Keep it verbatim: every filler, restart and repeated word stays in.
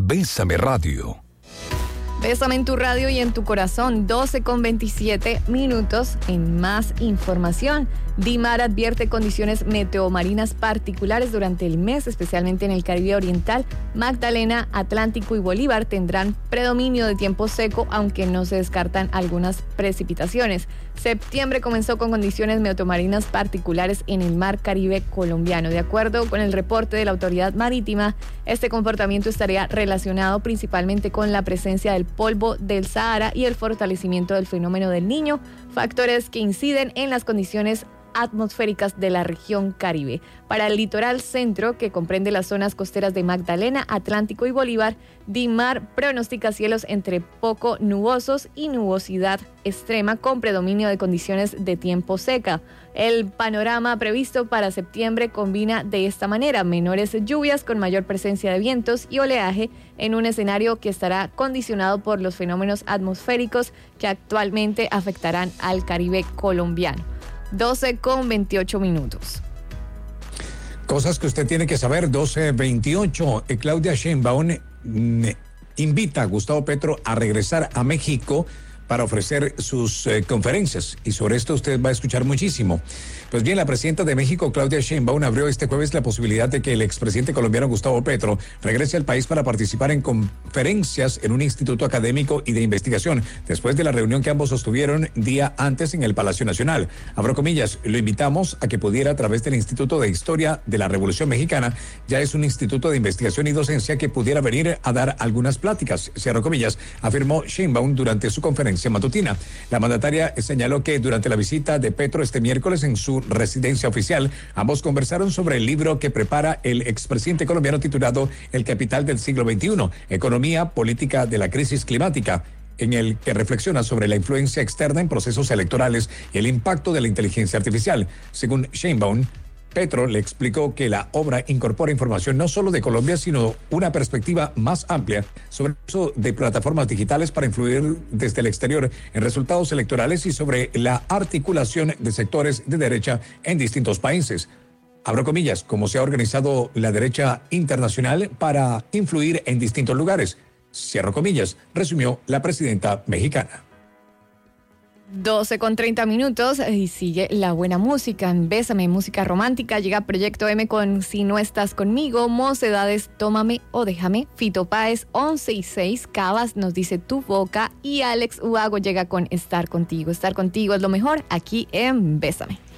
Bésame Radio. Bésame en tu radio y en tu corazón, doce con veintisiete minutos. En más información, DIMAR advierte condiciones meteomarinas particulares durante el mes, especialmente en el Caribe Oriental. Magdalena, Atlántico y Bolívar tendrán predominio de tiempo seco, aunque no se descartan algunas precipitaciones. Septiembre comenzó con condiciones meteomarinas particulares en el mar Caribe colombiano. De acuerdo con el reporte de la Autoridad Marítima, este comportamiento estaría relacionado principalmente con la presencia del polvo del Sahara y el fortalecimiento del fenómeno del Niño, factores que inciden en las condiciones atmosféricas de la región Caribe. Para el litoral centro, que comprende las zonas costeras de Magdalena, Atlántico y Bolívar, DIMAR pronostica cielos entre poco nubosos y nubosidad extrema con predominio de condiciones de tiempo seca. El panorama previsto para septiembre combina de esta manera menores lluvias con mayor presencia de vientos y oleaje en un escenario que estará condicionado por los fenómenos atmosféricos que actualmente afectarán al Caribe colombiano. doce con veintiocho minutos. Cosas que usted tiene que saber, doce veintiocho. Eh, Claudia Sheinbaum mm, invita a Gustavo Petro a regresar a México para ofrecer sus eh, conferencias. Y sobre esto usted va a escuchar muchísimo. Pues bien, la presidenta de México, Claudia Sheinbaum, abrió este jueves la posibilidad de que el expresidente colombiano Gustavo Petro regrese al país para participar en conferencias en un instituto académico y de investigación, después de la reunión que ambos sostuvieron día antes en el Palacio Nacional. Abro comillas, lo invitamos a que pudiera a través del Instituto de Historia de la Revolución Mexicana, ya es un instituto de investigación y docencia, que pudiera venir a dar algunas pláticas, cierro comillas, afirmó Sheinbaum durante su conferencia matutina. La mandataria señaló que durante la visita de Petro este miércoles en su residencia oficial, ambos conversaron sobre el libro que prepara el expresidente colombiano titulado El Capital del siglo veintiuno, Economía Política de la Crisis Climática, en el que reflexiona sobre la influencia externa en procesos electorales y el impacto de la inteligencia artificial. Según Sheinbaum, Petro le explicó que la obra incorpora información no solo de Colombia, sino una perspectiva más amplia sobre el uso de plataformas digitales para influir desde el exterior en resultados electorales y sobre la articulación de sectores de derecha en distintos países. Abro comillas, cómo se ha organizado la derecha internacional para influir en distintos lugares. Cierro comillas, resumió la presidenta mexicana. doce con treinta minutos y sigue la buena música. En Bésame, música romántica, llega Proyecto M con Si No Estás Conmigo, Mocedades, Tómame o Déjame, Fito Páez, once y seis, Cabas nos dice Tu Boca y Alex Ubago llega con Estar Contigo. Estar Contigo es lo mejor aquí en Bésame.